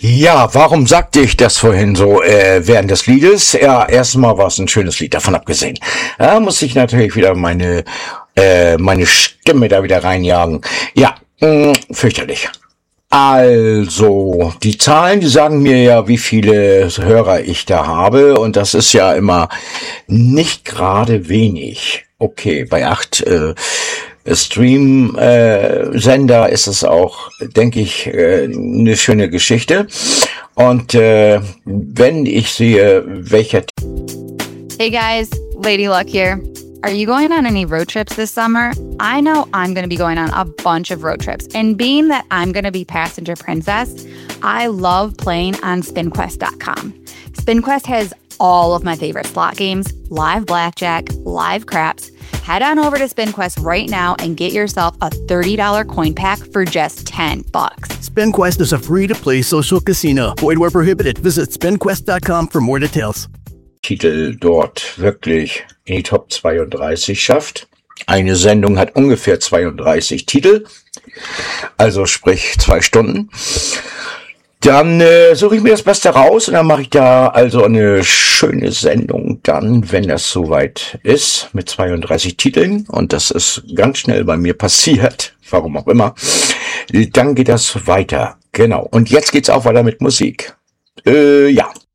Ja, warum sagte ich das vorhin so während des Liedes? Ja, erstmal war es ein schönes Lied, davon abgesehen. Da muss ich natürlich wieder meine Stimme da wieder reinjagen. Ja, fürchterlich. Also, die Zahlen, die sagen mir ja, wie viele Hörer ich da habe, und das ist ja immer nicht gerade wenig. Okay, bei 8 Stream-Sender ist es auch, denke ich, eine schöne Geschichte. Und wenn ich sehe, welcher... Hey guys, Lady Luck here. Are you going on any road trips this summer? I know I'm going to be going on a bunch of road trips. And being that I'm going to be passenger princess, I love playing on SpinQuest.com. SpinQuest has all of my favorite slot games, live blackjack, live craps. Head on over to SpinQuest right now and get yourself a $30 coin pack for just $10. SpinQuest is a free-to-play social casino. Void where prohibited. Visit SpinQuest.com for more details. Titel dort wirklich in die Top 32 schafft. Eine Sendung hat ungefähr 32 Titel, also sprich 2 Stunden. Dann suche ich mir das Beste raus und dann mache ich da also eine schöne Sendung dann, wenn das soweit ist, mit 32 Titeln. Und das ist ganz schnell bei mir passiert, warum auch immer. Dann geht das weiter. Genau. Und jetzt geht's auch weiter mit Musik. Ja.